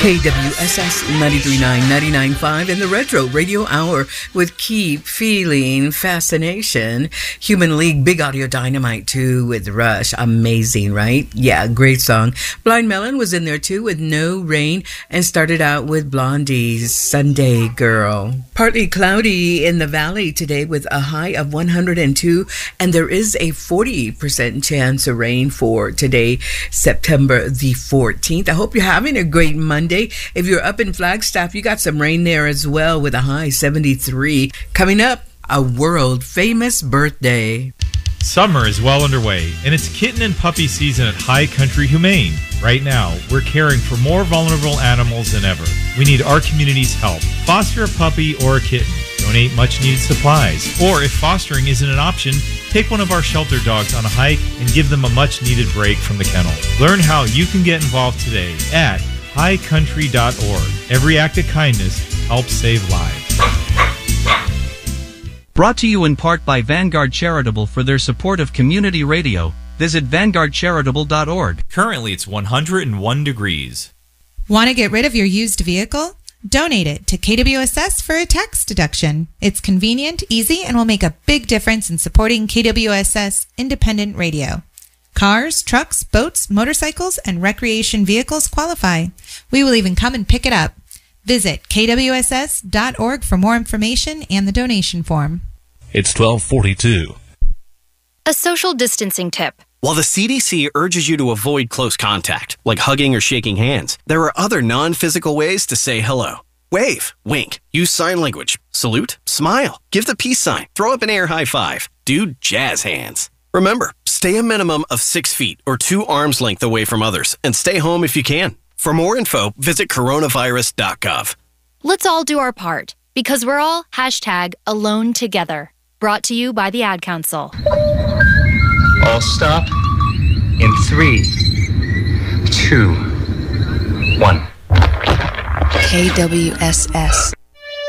KWSS 93.9, 99.5 in the Retro Radio Hour with Keep Feeling Fascination. Human League, Big Audio Dynamite 2 with Rush. Amazing, right? Yeah, great song. Blind Melon was in there too with No Rain and started out with Blondie's Sunday Girl. Partly cloudy in the valley today with a high of 102, and there is a 40% chance of rain for today, September the 14th. I hope you're having a great Monday. If you're up in Flagstaff, you got some rain there as well with a high 73. Coming up, a world famous birthday. Summer is well underway, and it's kitten and puppy season at High Country Humane. Right now, we're caring for more vulnerable animals than ever. We need our community's help. Foster a puppy or a kitten. Donate much-needed supplies. Or if fostering isn't an option, take one of our shelter dogs on a hike and give them a much-needed break from the kennel. Learn how you can get involved today at highcountry.org. Every act of kindness helps save lives. Brought to you in part by Vanguard Charitable for their support of community radio. Visit vanguardcharitable.org. Currently, it's 101 degrees. Want to get rid of your used vehicle? Donate it to KWSS for a tax deduction. It's convenient, easy, and will make a big difference in supporting KWSS independent radio. Cars, trucks, boats, motorcycles, and recreation vehicles qualify. We will even come and pick it up. Visit kwss.org for more information and the donation form. It's 12:42. A social distancing tip. While the CDC urges you to avoid close contact, like hugging or shaking hands, there are other non-physical ways to say hello. Wave, wink, use sign language, salute, smile, give the peace sign, throw up an air high five, do jazz hands. Remember, stay a minimum of 6 feet or 2 arms length away from others and stay home if you can. For more info, visit coronavirus.gov. Let's all do our part because we're all #alone together. Brought to you by the Ad Council. All stop in 3, 2, 1. KWSS